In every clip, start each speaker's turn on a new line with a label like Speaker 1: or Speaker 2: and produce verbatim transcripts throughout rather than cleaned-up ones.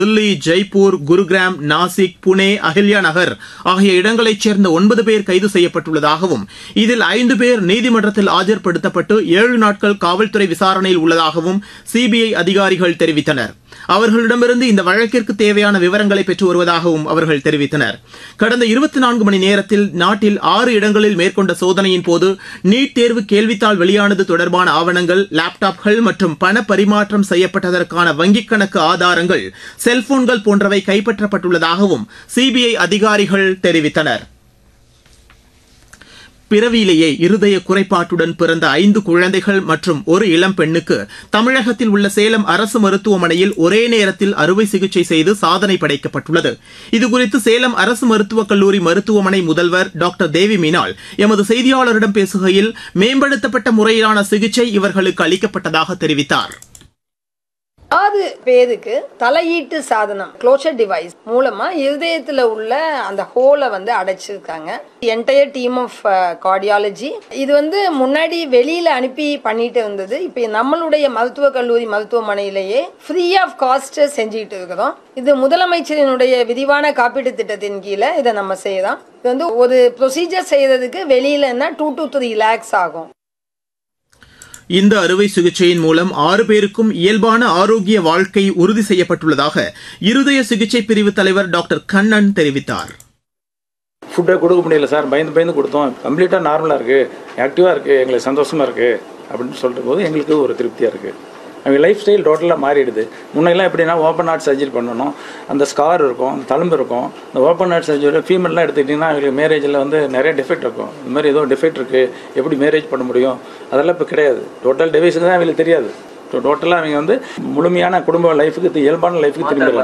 Speaker 1: தில்லி, ஜெய்ப்பூர், குருகிராம், நாசிக், புனே, அஹில்யா நகர் ஆகிய இடங்களைச் சேர்ந்த ஒன்பது பேர் கைது செய்யப்பட்டுள்ளதாகவும் இதில் ஐந்து பேர் நீதிமன்றத்தில் ஆஜர்படுத்தப்பட்டு ஏழு நாட்கள் காவல்துறை விசாரணையில் உள்ளதாகவும் சிபிஐ அதிகாரிகள் தெரிவித்தனர். அவர்களிடமிருந்து இந்த வழக்கிற்கு தேவையான விவரங்களை பெற்று வருவதாகவும் அவர்கள் தெரிவித்தனர். கடந்த இருபத்தி நான்கு மணி நேரத்தில் நாட்டில் ஆறு இடங்களில் மேற்கொண்ட சோதனையின் போது நீட் தேர்வு கேள்வித்தாள் வெளியானது தொடர்பான ஆவணங்கள், லேப்டாப்கள் மற்றும் பண பரிமாற்றம் செய்யப்பட்டதற்கான வங்கிக் கணக்கு ஆதாரங்கள், செல்போன்கள் போன்றவை கைப்பற்றப்பட்டுள்ளதாகவும் சிபிஐ அதிகாரிகள் தெரிவித்தனர். பிறவியிலேயே இருதய குறைபாட்டுடன் பிறந்த ஐந்து குழந்தைகள் மற்றும் ஒரு இளம் பெண்ணுக்கு தமிழகத்தில் உள்ள சேலம் அரசு மருத்துவமனையில் ஒரே நேரத்தில் அறுவை சிகிச்சை செய்து சாதனை படைக்கப்பட்டுள்ளது. இதுகுறித்து சேலம் அரசு மருத்துவக் கல்லூரி மருத்துவமனை முதல்வர் டாக்டர் தேவி மீனாள் எமது செய்தியாளரிடம் பேசுகையில் மேம்படுத்தப்பட்ட முறையிலான சிகிச்சை இவர்களுக்கு அளிக்கப்பட்டதாக தெரிவித்தார்.
Speaker 2: ஆறு பேருக்கு தலையீட்டு சாதனம் க்ளோஷர் டிவைஸ் மூலமா இருதயத்துல உள்ள அந்த ஹோலை வந்து அடைச்சிருக்காங்க. என்டையர் டீம் ஆஃப் கார்டியாலஜி இது வந்து முன்னாடி வெளியில அனுப்பி பண்ணிட்டு இருந்தது. இப்ப நம்மளுடைய மருத்துவக் கல்லூரி மருத்துவமனையிலேயே ஃப்ரீ ஆஃப் காஸ்ட் செஞ்சுட்டு இருக்கிறோம். இது முதலமைச்சரினுடைய விரிவான காப்பீட்டு திட்டத்தின் கீழே இதை நம்ம செய்யறோம். இது வந்து ஒரு ப்ரொசீஜர் செய்யறதுக்கு வெளியிலன்னா டூ டு த்ரீ லேக்ஸ் ஆகும்.
Speaker 1: இந்த அறுவை சிகிச்சையின் மூலம் ஆறு பேருக்கும் இயல்பான ஆரோக்கிய வாழ்க்கை உறுதி செய்யப்பட்டுள்ளதாக இருதய சிகிச்சை பிரிவு தலைவர் டாக்டர் கண்ணன் தெரிவித்தார்.
Speaker 3: ஃபுட்டை கொடுக்க முடியல சார், பயந்து பயந்து கொடுத்தோம். கம்ப்ளீட்டாக நார்மலாக இருக்குது, ஆக்டிவாக இருக்குது, எங்களுக்கு சந்தோஷமாக இருக்குது அப்படின்னு சொல்கிற போது எங்களுக்கு ஒரு திருப்தியாக இருக்குது. அவங்க லைஃப் ஸ்டைல் டோட்டலாக மாறிடுது. முன்னெல்லாம் எப்படின்னா ஓப்பன் ஹார்ட் சர்ஜரி பண்ணணும், அந்த ஸ்கார் இருக்கும், அந்த தழும்பு இருக்கும். இந்த ஓப்பன் ஹார்ட் சர்ஜரி ஃபீமேல்லாம் எடுத்துக்கிட்டிங்கன்னா அவங்களுக்கு மேரேஜில் வந்து நிறைய டிஃபெக்ட் இருக்கும். இந்த மாதிரி ஏதோ டிஃபெக்ட் இருக்குது, எப்படி மேரேஜ் பண்ண முடியும், அதெல்லாம் இப்போ கிடையாது. டோட்டல் டிவைஸுக்கு தான் அவங்களுக்கு தெரியாது. டோட்டலாக அவங்க வந்து முழுமையான குடும்ப லைஃபுக்கு, இயல்பான லைஃபுக்கு திரும்பிடலாம்.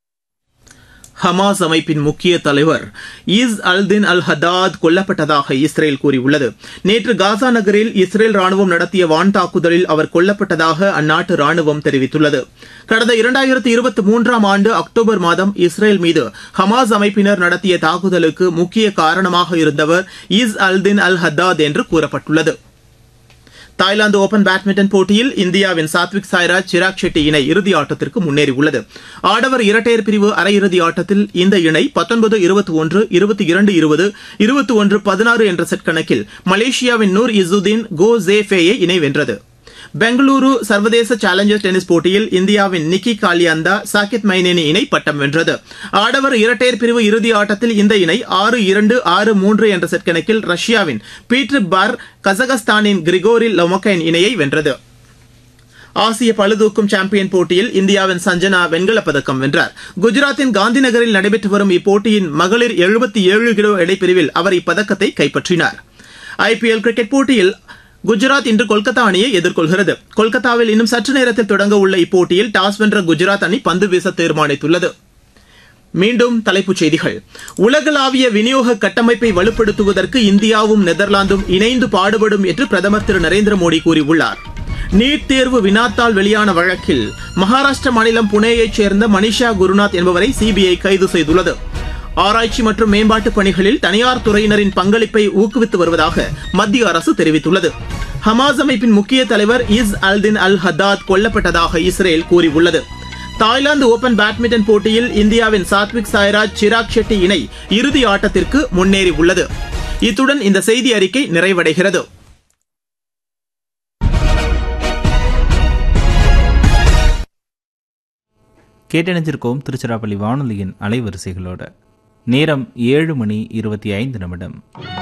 Speaker 1: ஹமாஸ் அமைப்பின் முக்கிய தலைவர் இஸ் அல்தின் அல் ஹதாத் கொல்லப்பட்டதாக இஸ்ரேல் கூறியுள்ளது. நேற்று காசா நகரில் இஸ்ரேல் ராணுவம் நடத்திய வான் தாக்குதலில் அவர் கொல்லப்பட்டதாக அந்நாட்டு ராணுவம் தெரிவித்துள்ளது. கடந்த இரண்டாயிரத்தி இருபத்தி மூன்றாம் ஆண்டு அக்டோபர் மாதம் இஸ்ரேல் மீது ஹமாஸ் அமைப்பினர் நடத்திய தாக்குதலுக்கு முக்கிய காரணமாக இருந்தவர் இஸ் அல்தின் அல் ஹதாத் என்று கூறப்பட்டுள்ளது. தாய்லாந்து ஓபன் பேட்மிண்டன் போட்டியில் இந்தியாவின் சாத்விக் சாய்ராஜ், சிராக் ஷெட்டி இணை இறுதி ஆட்டத்திற்கு முன்னேறியுள்ளது. ஆடவர் இரட்டையர் பிரிவு அரையிறுதி ஆட்டத்தில் இந்த இணை பத்தொன்பது இருபத்தி ஒன்று, இருபத்தி இரண்டு இருபது, இருபத்தி ஒன்று பதினாறு என்ற செட் கணக்கில் மலேசியாவின் நூர் இசுதீன் கோ ஜே ஃபேயை இணை வென்றது. பெங்களூரு சர்வதேச சேலஞ்சர்ஸ் டென்னிஸ் போட்டியில் இந்தியாவின் நிக்கி காலியந்தா, சாகித் மைனேனி இணை பட்டம் வென்றது. ஆடவர் இரட்டையர் பிரிவு இறுதி ஆட்டத்தில் இந்த இணை ஆறு இரண்டு, ஆறு மூன்று என்ற செட் கணக்கில் ரஷ்யாவின் பீட்டர் பார், கசகஸ்தானின் கிரிகோரி லொமக்கைன் இணையை வென்றது. ஆசிய பளுதூக்கும் சாம்பியன் போட்டியில் இந்தியாவின் சஞ்சனா வெண்கலப் பதக்கம் வென்றார். குஜராத்தின் காந்தி நகரில் நடைபெற்று வரும் இப்போட்டியின் மகளிர் எழுபத்தி ஏழு கிலோ எடைப்பிரிவில் அவர் இப்பதக்கத்தை கைப்பற்றினார். ஐபிஎல் கிரிக்கெட் போட்டியில் குஜராத் இன்று கொல்கத்தா அணியை எதிர்கொள்கிறது. கொல்கத்தாவில் இன்னும் சற்று நேரத்தில் தொடங்க உள்ள இப்போட்டியில் டாஸ் வென்ற குஜராத் அணி பந்து வீச தீர்மானித்துள்ளது. மீண்டும் தலைப்புச் செய்திகள். உலகளாவிய விநியோக கட்டமைப்பை வலுப்படுத்துவதற்கு இந்தியாவும் நெதர்லாந்தும் இணைந்து பாடுபடும் என்று பிரதமர் திரு நரேந்திர மோடி கூறியுள்ளார். நீட் தேர்வு வினாத்தாள் வெளியான வழக்கில் மகாராஷ்டிர மாநிலம் புனேயைச் சேர்ந்த மனிஷா குருநாத் என்பவரை சிபிஐ கைது செய்துள்ளது. ஆராய்ச்சி மற்றும் மேம்பாட்டு பணிகளில் தனியார் துறையினரின் பங்களிப்பை ஊக்குவித்து வருவதாக மத்திய அரசு தெரிவித்துள்ளது. ஹமாஸ் அமைப்பின் முக்கிய தலைவர் இஸ் அல்தின் அல் ஹதாத் கொல்லப்பட்டதாக இஸ்ரேல் கூறியுள்ளது. தாய்லாந்து ஓபன் பேட்மிண்டன் போட்டியில் இந்தியாவின் சாத்விக் சாய்ராஜ், சிராக் ஷெட்டி இணை இறுதி ஆட்டத்திற்கு முன்னேறியுள்ளது. இத்துடன் இந்த செய்தி அறிக்கை நிறைவடைகிறது.
Speaker 4: கேட்டணிஞ்சிருக்கோம் திருச்சிராப்பள்ளி வானொலியின் அலைவரிசைகளோட. நேரம் ஏழு மணி இருபத்தி ஐந்து நிமிடம்.